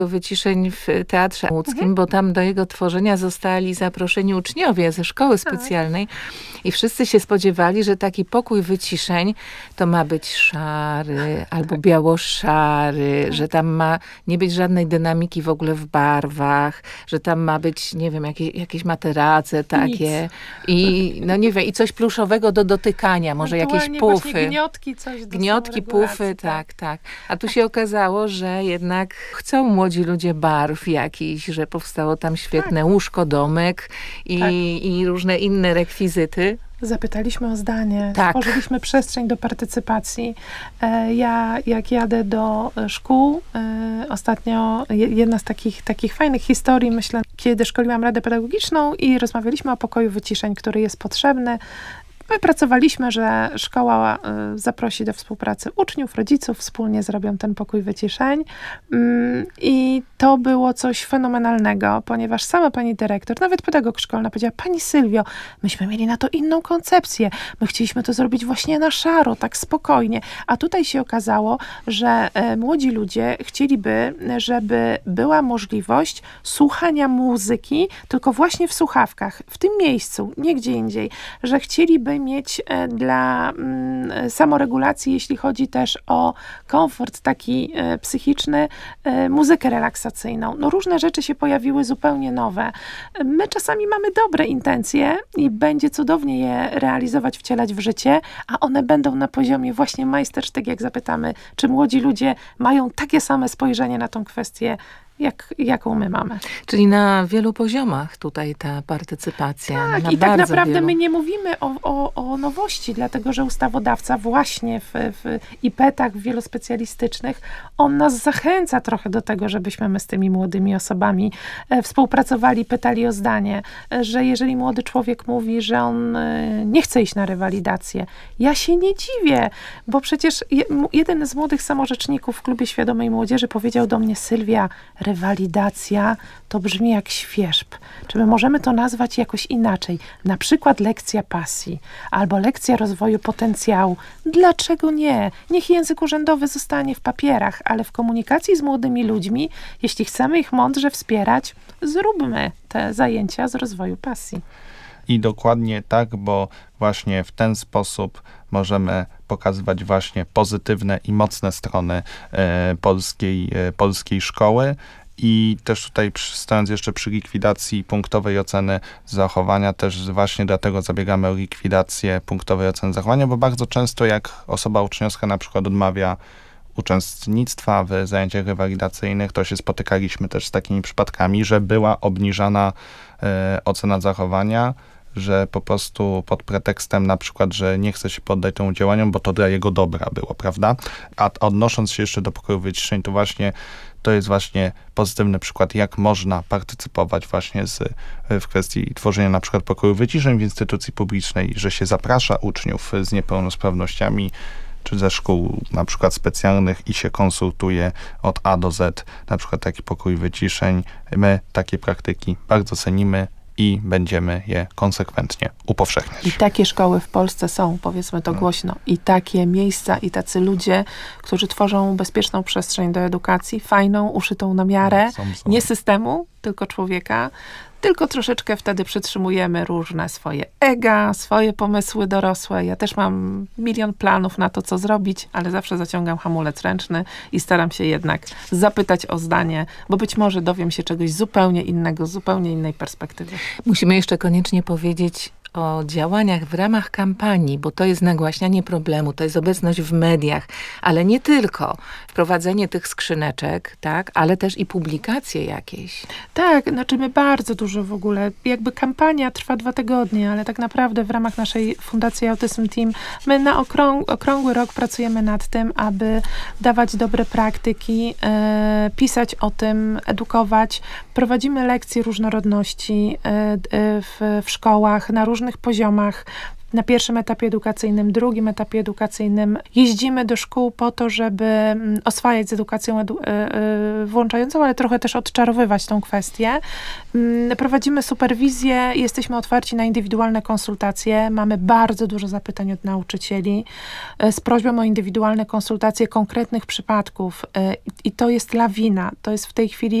wyciszeń w Teatrze Łódzkim, bo tam do jego tworzenia zostali zaproszeni uczniowie ze szkoły specjalnej i wszyscy się spodziewali, że taki pokój wyciszeń to ma być szary albo biało-szary, że tam ma nie być żadnej dynamiki w ogóle w barwach, że tam ma być, nie wiem, jakieś materace takie i no nie wiem, i coś pluszowego do dotykania, może jakieś pufy. Gniotki, pufy, tak. A tu się okazało, że jednak chcą młodzi ludzie barw jakichś, że powstało tam świetne łóżko, domek i różne inne rekwizyty. Zapytaliśmy o zdanie, stworzyliśmy przestrzeń do partycypacji. Ja jak jadę do szkół, ostatnio jedna z takich fajnych historii, myślę, kiedy szkoliłam Radę Pedagogiczną i rozmawialiśmy o pokoju wyciszeń, który jest potrzebny. Wypracowaliśmy, że szkoła zaprosi do współpracy uczniów, rodziców, wspólnie zrobią ten pokój wyciszeń. I to było coś fenomenalnego, ponieważ sama pani dyrektor, nawet pedagog szkolna powiedziała: pani Sylwio, myśmy mieli na to inną koncepcję. My chcieliśmy to zrobić właśnie na szaro, tak spokojnie. A tutaj się okazało, że młodzi ludzie chcieliby, żeby była możliwość słuchania muzyki, tylko właśnie w słuchawkach, w tym miejscu, nie gdzie indziej, że chcieliby mieć dla samoregulacji, jeśli chodzi też o komfort taki psychiczny, muzykę relaksacyjną. No różne rzeczy się pojawiły zupełnie nowe. My czasami mamy dobre intencje i będzie cudownie je realizować, wcielać w życie, a one będą na poziomie właśnie majstersztyk, jak zapytamy, czy młodzi ludzie mają takie same spojrzenie na tą kwestię, jaką my mamy. Czyli na wielu poziomach tutaj ta partycypacja. Tak, i tak naprawdę my nie mówimy o nowości, dlatego że ustawodawca właśnie w IPET-ach wielospecjalistycznych, on nas zachęca trochę do tego, żebyśmy my z tymi młodymi osobami współpracowali, pytali o zdanie, że jeżeli młody człowiek mówi, że on nie chce iść na rewalidację, ja się nie dziwię, bo przecież jeden z młodych samorzeczników w Klubie Świadomej Młodzieży powiedział do mnie: Sylwia, rewalidacja to brzmi jak świerzb. Czy my możemy to nazwać jakoś inaczej? Na przykład lekcja pasji albo lekcja rozwoju potencjału. Dlaczego nie? Niech język urzędowy zostanie w papierach, ale w komunikacji z młodymi ludźmi, jeśli chcemy ich mądrze wspierać, zróbmy te zajęcia z rozwoju pasji. I dokładnie tak, bo właśnie w ten sposób możemy pokazywać właśnie pozytywne i mocne strony polskiej szkoły. I też tutaj stojąc jeszcze przy likwidacji punktowej oceny zachowania, też właśnie dlatego zabiegamy o likwidację punktowej oceny zachowania, bo bardzo często jak osoba uczniowska na przykład odmawia uczestnictwa w zajęciach rewalidacyjnych, to się spotykaliśmy też z takimi przypadkami, że była obniżana ocena zachowania, że po prostu pod pretekstem na przykład, że nie chce się poddać temu działaniom, bo to dla jego dobra było, prawda? A odnosząc się jeszcze do pokoju wyciszeń, to właśnie to jest właśnie pozytywny przykład, jak można partycypować właśnie w kwestii tworzenia na przykład pokoju wyciszeń w instytucji publicznej, że się zaprasza uczniów z niepełnosprawnościami czy ze szkół na przykład specjalnych i się konsultuje od A do Z, na przykład taki pokój wyciszeń. My takie praktyki bardzo cenimy i będziemy je konsekwentnie upowszechniać. I takie szkoły w Polsce są, powiedzmy to głośno. I takie miejsca, i tacy ludzie, którzy tworzą bezpieczną przestrzeń do edukacji, fajną, uszytą na miarę, Są. nie systemu, tylko człowieka. Tylko troszeczkę wtedy przytrzymujemy różne swoje ega, swoje pomysły dorosłe. Ja też mam milion planów na to, co zrobić, ale zawsze zaciągam hamulec ręczny i staram się jednak zapytać o zdanie, bo być może dowiem się czegoś zupełnie innego, z zupełnie innej perspektywy. Musimy jeszcze koniecznie powiedzieć o działaniach w ramach kampanii, bo to jest nagłaśnianie problemu, to jest obecność w mediach, ale nie tylko. Wprowadzenie tych skrzyneczek, tak, ale też i publikacje jakieś. Tak, znaczy my bardzo dużo w ogóle, jakby kampania trwa 2 tygodnie, ale tak naprawdę w ramach naszej Fundacji Autism Team my na okrągły rok pracujemy nad tym, aby dawać dobre praktyki, pisać o tym, edukować. Prowadzimy lekcje różnorodności w szkołach na różnych poziomach. na pierwszym etapie edukacyjnym, drugim etapie edukacyjnym. Jeździmy do szkół po to, żeby oswajać z edukacją włączającą, ale trochę też odczarowywać tą kwestię. Prowadzimy superwizję, jesteśmy otwarci na indywidualne konsultacje. Mamy bardzo dużo zapytań od nauczycieli z prośbą o indywidualne konsultacje konkretnych przypadków. I to jest lawina. To jest w tej chwili